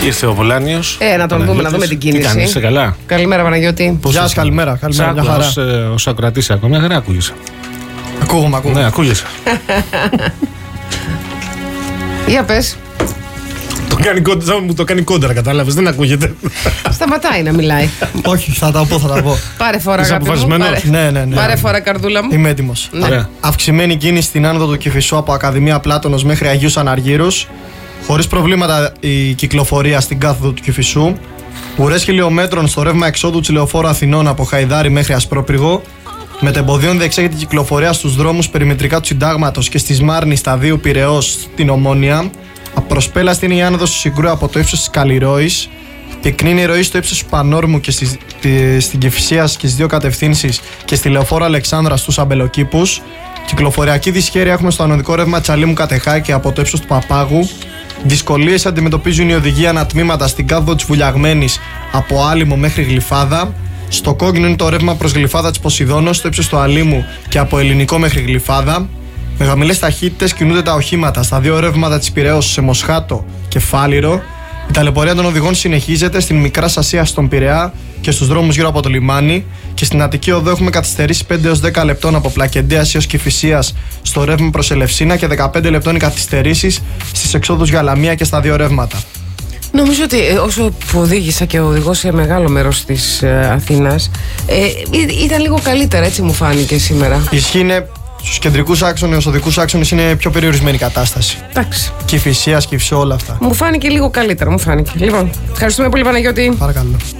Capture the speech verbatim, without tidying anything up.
Ήρθε ο Βολάνιος. Ε, να τον δούμε, να δούμε την κίνηση. Τι κάνεις, είσαι καλά? Καλημέρα, Παναγιώτη. Πώς Γεια σας, είσαι? καλημέρα. Καλημέρα, μια χαρά. Ως, ε, ως ακροατής ακόμα, δεν ακούγεσαι. Ακούγομαι, ακούγομαι. Ναι, ακούγεσαι. Για πες. Το κάνει κόντρα, μου το κάνει κόντρα, κατάλαβες, δεν ακούγεται. Σταματάει να μιλάει. Όχι, θα τα πω, θα τα πω. Πάρε φορά, Είσαι αγάπη μου. αποφασισμένος? Πάρε, Ναι, ναι, ναι. πάρε φορά, καρδούλα μου. Είμαι έτοιμος. Ναι. Ωραία. Αυξημένη κίνηση στην άνοδο του Κηφισού από Ακαδημία Πλάτωνος μέχρι Αγίους Αναργύρους. Χωρίς προβλήματα η κυκλοφορία στην κάθοδο του Κηφισού. Ουρές χιλιόμετρων στο ρεύμα εξόδου της Λεωφόρου Αθηνών από Χαϊδάρη μέχρι Ασπρόπυργο. Μετεμποδίων διεξάγεται η κυκλοφορία στους δρόμους περιμετρικά του Συντάγματος και στη Σμάρνη, Σταδίου, Πειραιώς, στην Ομόνια. Απροσπέλαστη είναι η άνοδος του Συγκρού από το ύψος της Καλλιρόης. Πυκνή είναι η ροή στο ύψος του Πανόρμου και στη, τη, στην Κηφισίας και στις δύο κατευθύνσεις και στη Λεωφόρο Αλεξάνδρα στους Αμπελοκήπους. Κυκλοφοριακή δυσχέρεια έχουμε στο ανωδικό ρεύμα Τσαλίμου Κατεχάκη από το ύψος του Παπάγου. Δυσκολίες αντιμετωπίζουν οι οδηγοί ανατμήματα στην κάθοδο της Βουλιαγμένης από Άλυμο μέχρι Γλυφάδα. Στο κόκκινο είναι το ρεύμα προς Γλυφάδα της Ποσειδώνος, στο ύψος του Αλήμου και από Ελληνικό μέχρι Γλυφάδα. Με χαμηλές ταχύτητες κινούνται τα οχήματα στα δύο ρεύματα της Πειραιώς σε Μοσχάτο και Φάληρο. Η ταλαιπωρία των οδηγών συνεχίζεται στην Μικρά Ασία στον Πειραιά και στους δρόμους γύρω από το λιμάνι. Και στην Αττική Οδό έχουμε καθυστερήσει πέντε έως δέκα λεπτών από Πλακεντέας έως Κηφισίας στο ρεύμα προς Ελευσίνα και δεκαπέντε λεπτών οι καθυστερήσεις στις εξόδους για Λαμία και στα δύο ρεύματα. Νομίζω ότι ε, όσο που οδήγησα και οδηγώ σε μεγάλο μέρος της ε, Αθήνας, ε, ή- ήταν λίγο καλύτερα, έτσι μου φάνηκε σήμερα. Ισχύει είναι στους κεντρικούς άξονες, στους οδικούς άξονες είναι πιο περιορισμένη η κατάσταση. Εντάξει. Κηφισίας, Κηφισό, όλα αυτά. Μου φάνηκε λίγο καλύτερα, μου φάνηκε. Λοιπόν, ευχαριστούμε πολύ, Παναγιώτη. Παρακαλώ.